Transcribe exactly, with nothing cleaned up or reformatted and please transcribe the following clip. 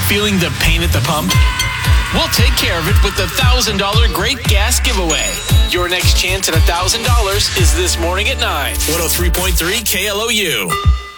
Feeling the pain at the pump? We'll take care of it with the one thousand dollars Great Gas Giveaway. Your next chance at one thousand dollars is this morning at nine. one oh three point three K L O U.